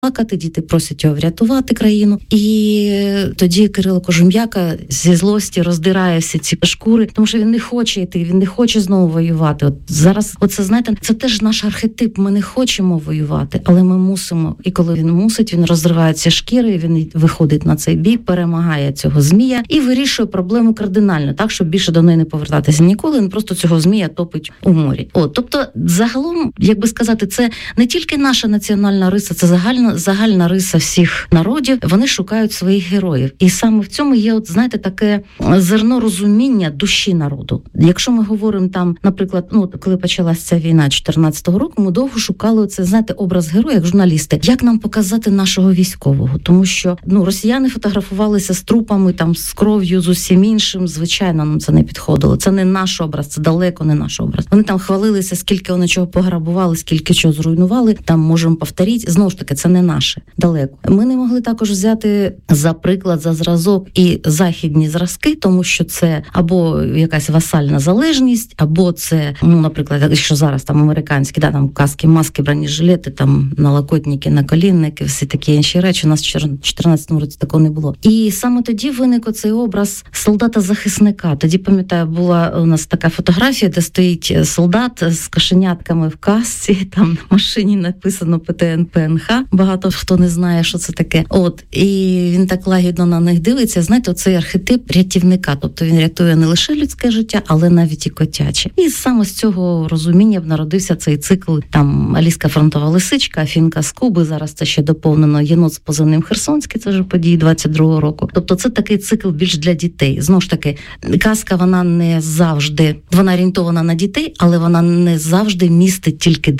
плакати, діти просять його врятувати країну. І тоді Кирило Кожум'яка зі злості роздирає всі ці шкури, тому що він не хоче йти, він не хоче знову воювати. От зараз, оце, знаєте, це теж наш архетип. Ми не хочемо воювати, але ми мусимо. І коли він мусить, він розриває ці шкіри, він виходить на цей бік, перемагає цього змія і вирішує проблему кардинально, так, щоб більше до неї не повертатися ніколи. Він просто цього змія топить у морі. Тобто, загалом, як би сказати, це не тільки наша національна риса, це загальна риса всіх народів. Вони шукають своїх героїв. І саме в цьому є, от, знаєте, таке зерно розуміння душі народу. Якщо ми говоримо там, наприклад, коли почалася ця війна 14-го року, ми довго шукали це, знаєте, образ героя, як журналісти. Як нам показати нашого військового? Тому що, росіяни фотографувалися з трупами, там, з кров'ю, з усім іншим. Звичайно, нам це не підходило. Це не наш образ, це далеко не наш образ. Вони там хвалилися, скільки вони чого пограбували, скільки чого зруйнували. Там можемо повторити. Знову ж таки, це не наше. Далеко. Ми не могли також взяти за приклад, за зразок і західні зразки, тому що це або якась васальна залежність, або це, наприклад, якщо зараз там американські, там каски, маски, бронежилети, там налокотники, наколінники, всі такі інші речі. У нас в 2014 році такого не було. І саме тоді виник оцей образ солдата-захисника. Тоді, пам'ятаю, була у нас така фотографія, де стоїть солдат з кошенятками в касці, там на машині написано ПТН, ПНХ. Багато хто не знає, що це таке. І він так лагідно на них дивиться. Знаєте, оцей архетип рятівника. Тобто він рятує не лише людське життя, але навіть і котяче. І саме з цього розуміння народився цей цикл, там, Аліска фронтова лисичка, Фінка з Куби, зараз це ще доповнено єнот з позивним Херсонський, це вже події 22-го року. Тобто це такий цикл більш для дітей. Знову ж таки, казка, вона не завжди, вона орієнтована на дітей, але вона не завжди містить тільки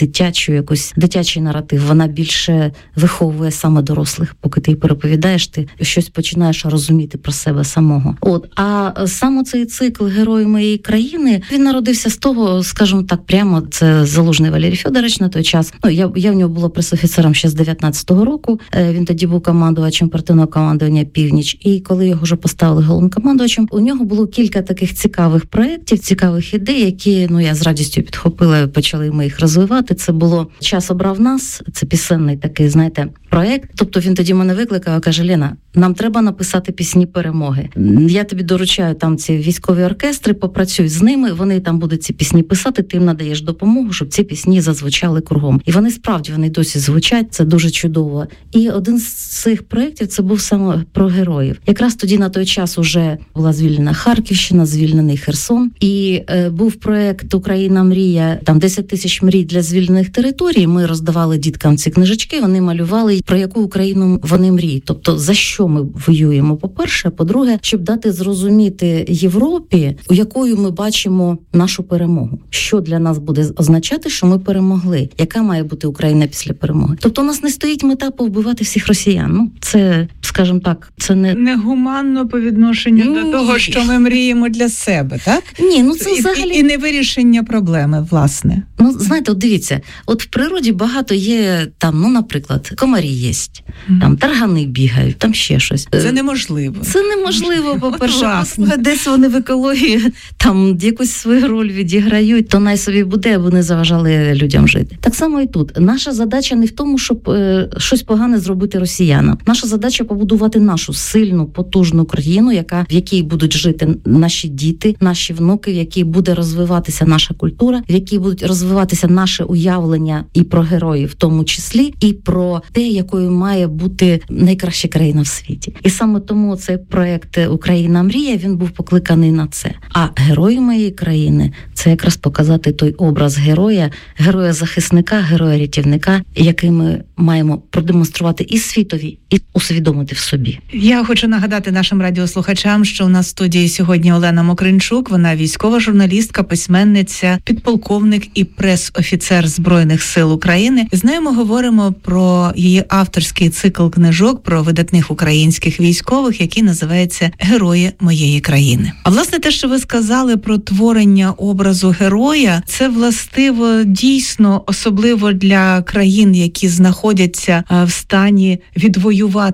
дитячий наратив. Вона більше виховує саме дорослих. Поки ти їй переповідаєш, ти щось починаєш розуміти про себе самого. А саме цей цикл «Герої моєї країни», він народився з того, скажімо так, прямо, це Залужний Валерій Федорович на той час. Я в нього була пресофіцером ще з 19-го року. Він тоді був командувачем партійного командування «Північ». І коли його вже поставили головнокомандувачем, у нього було кілька таких цікавих проєктів, цікавих ідей, які, я з радістю підхопила, почали ми їх розвивати. Це було «Час обрав нас», це пісенний такий, знаєте, проєкт. Тобто він тоді мене викликав, каже: Лена, нам треба написати пісні перемоги. Я тобі доручаю там ці військові оркестри, попрацюй з ними, вони там будуть ці пісні писати, ти їм надаєш допомогу, щоб ці пісні зазвучали кругом. І вони справді, вони досі звучать, це дуже чудово. І один з цих проєктів, це був саме про героїв. Якраз тоді на той час уже була звільнена Харківщина, звільнений Херсон. І був проєкт «Україна мрія», там 10 тисяч мрій для звільнених територій. Ми роздавали діткам ці книжечки, вони малювали, про яку Україну вони мріють. Тобто, за що ми воюємо, по-перше, а по-друге, щоб дати зрозуміти Європі, у якою ми бачимо нашу перемогу. Що для нас буде означати, що ми перемогли? Яка має бути Україна після перемоги? Тобто у нас не стоїть мета повбивати всіх росіян. Це, скажімо так, це не гуманно по відношенню до того, що ми мріємо для себе, так? Ні, це взагалі... І не вирішення проблеми, власне. Знаєте, дивіться, в природі багато є там, наприклад, комарі єсть, там таргани бігають, там ще щось. Це неможливо. Це неможливо, по-перше. Десь вони в екології там якусь свою роль відіграють, то най собі буде, аби не заважали людям жити. Так само і тут. Наша задача не в тому, щоб щось погане зробити росіянам. Наша задача побудувати нашу сильну, потужну країну, в якій будуть жити наші діти, наші внуки, в якій буде розвиватися наша культура, в якій будуть розвиватися наше уявлення і про героїв в тому числі, і про те, якою має бути найкраща країна в світі. І саме тому цей проєкт «Україна мрія», він був покликаний на це. А герої моєї країни – це якраз показати той образ героя-захисника, героя-рятівника, який ми маємо продемонструвати і світові, і усвідомити в собі. Я хочу нагадати нашим радіослухачам, що у нас в студії сьогодні Олена Мокринчук, вона військова журналістка, письменниця, підполковник і прес-офіцер Збройних сил України. З нею ми говоримо про її авторський цикл книжок про видатних українських військових, який називається «Герої моєї країни». А власне те, що ви сказали про творення образу героя, це властиво дійсно, особливо для країн, які знаходяться в стані відвоювати своє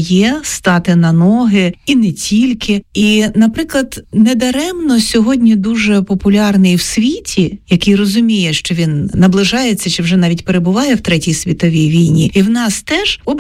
своє, стати на ноги, і не тільки. І, наприклад, недаремно сьогодні дуже популярний в світі, який розуміє, що він наближається чи вже навіть перебуває в Третій світовій війні, і в нас теж образ